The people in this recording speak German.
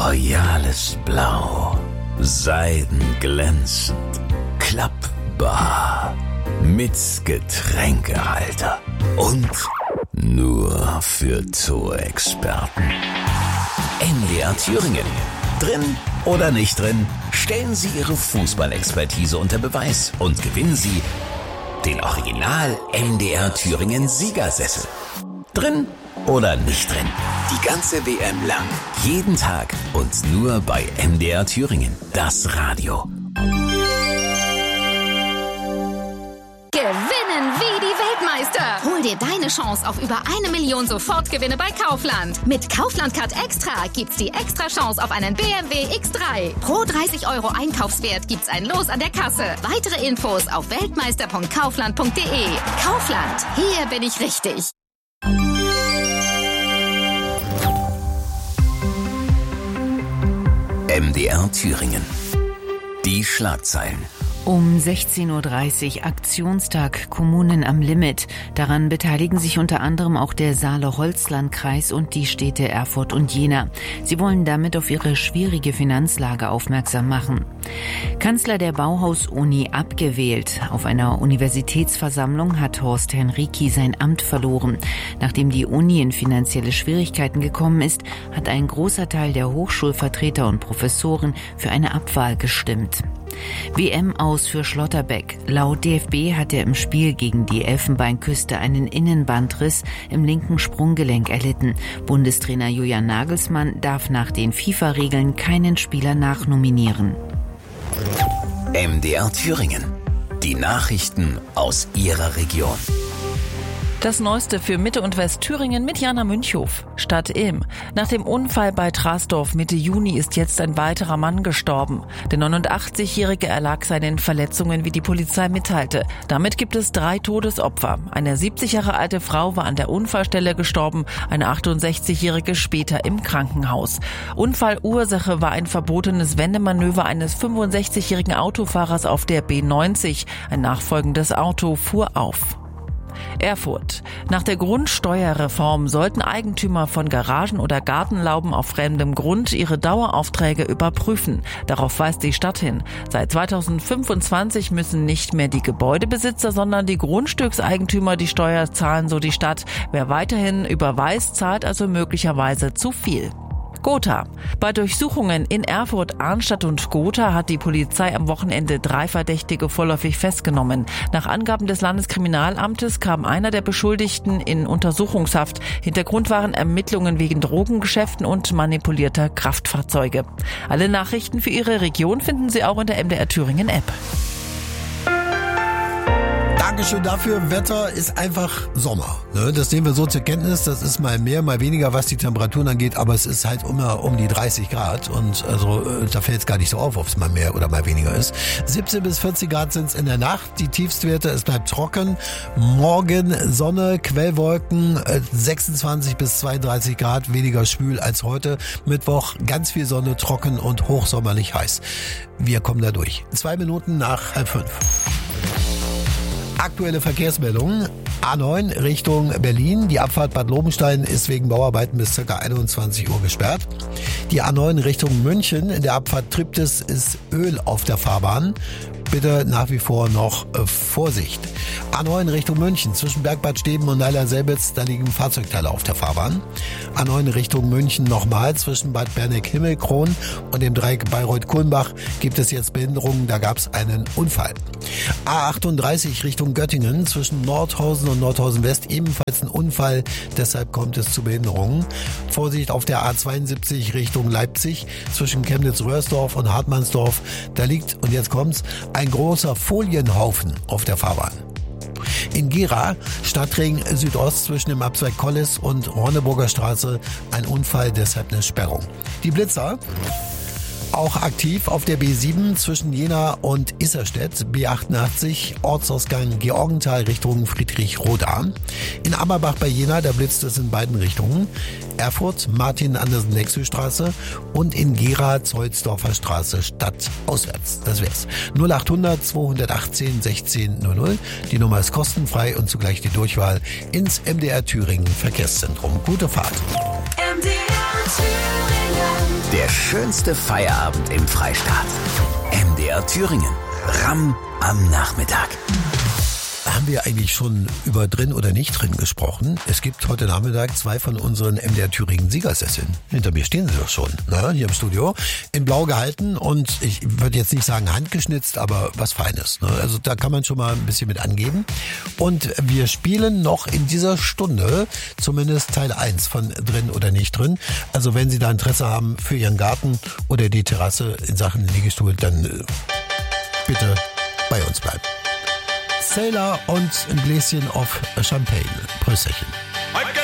royales Blau, seidenglänzend, klappbar, mit Getränkehalter und nur für Zoo-Experten. MDR Thüringen. Drin oder nicht drin, stellen Sie Ihre Fußballexpertise unter Beweis und gewinnen Sie den Original MDR Thüringen Siegersessel. Drin oder nicht drin, die ganze WM lang, jeden Tag und nur bei MDR Thüringen, das Radio. Gewinnen wie die Weltmeister. Hol dir deine Chance auf über 1 Million Sofortgewinne bei Kaufland. Mit Kaufland Card Extra gibt's die extra Chance auf einen BMW X3. Pro 30 € Einkaufswert gibt's ein Los an der Kasse. Weitere Infos auf weltmeister.kaufland.de. Kaufland, hier bin ich richtig. MDR Thüringen. Die Schlagzeilen. Um 16.30 Uhr Aktionstag Kommunen am Limit. Daran beteiligen sich unter anderem auch der Saale-Holzland-Kreis und die Städte Erfurt und Jena. Sie wollen damit auf ihre schwierige Finanzlage aufmerksam machen. Kanzler der Bauhaus-Uni abgewählt. Auf einer Universitätsversammlung hat Horst Henrici sein Amt verloren. Nachdem die Uni in finanzielle Schwierigkeiten gekommen ist, hat ein großer Teil der Hochschulvertreter und Professoren für eine Abwahl gestimmt. WM aus für Schlotterbeck. Laut DFB hat er im Spiel gegen die Elfenbeinküste einen Innenbandriss im linken Sprunggelenk erlitten. Bundestrainer Julian Nagelsmann darf nach den FIFA-Regeln keinen Spieler nachnominieren. MDR Thüringen. Die Nachrichten aus Ihrer Region. Das Neueste für Mitte und Westthüringen mit Jana Münchhof. Stadt Ilm. Nach dem Unfall bei Trasdorf Mitte Juni ist jetzt ein weiterer Mann gestorben. Der 89-Jährige erlag seinen Verletzungen, wie die Polizei mitteilte. Damit gibt es 3 Todesopfer. Eine 70 Jahre alte Frau war an der Unfallstelle gestorben, eine 68-Jährige später im Krankenhaus. Unfallursache war ein verbotenes Wendemanöver eines 65-jährigen Autofahrers auf der B90. Ein nachfolgendes Auto fuhr auf. Erfurt. Nach der Grundsteuerreform sollten Eigentümer von Garagen oder Gartenlauben auf fremdem Grund ihre Daueraufträge überprüfen. Darauf weist die Stadt hin. Seit 2025 müssen nicht mehr die Gebäudebesitzer, sondern die Grundstückseigentümer die Steuer zahlen, so die Stadt. Wer weiterhin überweist, zahlt also möglicherweise zu viel. Gotha. Bei Durchsuchungen in Erfurt, Arnstadt und Gotha hat die Polizei am Wochenende 3 Verdächtige vorläufig festgenommen. Nach Angaben des Landeskriminalamtes kam einer der Beschuldigten in Untersuchungshaft. Hintergrund waren Ermittlungen wegen Drogengeschäften und manipulierter Kraftfahrzeuge. Alle Nachrichten für Ihre Region finden Sie auch in der MDR Thüringen App. Dankeschön dafür. Wetter ist einfach Sommer. Das nehmen wir so zur Kenntnis. Das ist mal mehr, mal weniger, was die Temperaturen angeht. Aber es ist halt immer um die 30 Grad. Und also da fällt es gar nicht so auf, ob es mal mehr oder mal weniger ist. 17 bis 40 Grad sind es in der Nacht. Die Tiefstwerte, es bleibt trocken. Morgen Sonne, Quellwolken, 26 bis 32 Grad, weniger schwül als heute. Mittwoch ganz viel Sonne, trocken und hochsommerlich heiß. Wir kommen da durch. 2 Minuten nach 4:30. Aktuelle Verkehrsmeldungen. A9 Richtung Berlin. Die Abfahrt Bad Lobenstein ist wegen Bauarbeiten bis ca. 21 Uhr gesperrt. Die A9 Richtung München. In der Abfahrt Triptis ist Öl auf der Fahrbahn. Bitte nach wie vor noch Vorsicht. A9 Richtung München. Zwischen Bergbad Steben und Weiler-Selbitz, da liegen Fahrzeugteile auf der Fahrbahn. A9 Richtung München nochmal. Zwischen Bad Berneck-Himmelkron und dem Dreieck Bayreuth-Kulmbach gibt es jetzt Behinderungen. Da gab es einen Unfall. A38 Richtung Göttingen. Zwischen Nordhausen und Nordhausen West ebenfalls ein Unfall. Deshalb kommt es zu Behinderungen. Vorsicht auf der A72 Richtung Leipzig. Zwischen Chemnitz-Röhrsdorf und Hartmannsdorf. Da liegt, und jetzt kommt's, ein großer Folienhaufen auf der Fahrbahn. In Gera, Stadtring Südost zwischen dem Abzweig Kollis und Ronneburger Straße, ein Unfall, deshalb eine Sperrung. Die Blitzer auch aktiv auf der B7 zwischen Jena und Isserstedt, B88 Ortsausgang Georgenthal Richtung Friedrich-Roda. In Ammerbach bei Jena, da blitzt es in beiden Richtungen. Erfurt, Martin-Andersen-Lexö-Straße und in Gera, Zollsdorfer Straße, stadtauswärts. Das wär's. 0800 218 16 00. Die Nummer ist kostenfrei und zugleich die Durchwahl ins MDR Thüringen Verkehrszentrum. Gute Fahrt. Der Der schönste Feierabend im Freistaat. MDR Thüringen. Ramm am Nachmittag. Haben wir eigentlich schon über drin oder nicht drin gesprochen? Es gibt heute Nachmittag 2 von unseren MDR Thüringen Siegersesseln. Hinter mir stehen sie doch schon, hier im Studio. In blau gehalten und ich würde jetzt nicht sagen handgeschnitzt, aber was Feines. Also da kann man schon mal ein bisschen mit angeben. Und wir spielen noch in dieser Stunde zumindest Teil 1 von drin oder nicht drin. Also wenn Sie da Interesse haben für Ihren Garten oder die Terrasse in Sachen Liegestuhl, dann bitte bei uns bleiben. Sailor und ein Gläschen auf Champagne. Prösterchen.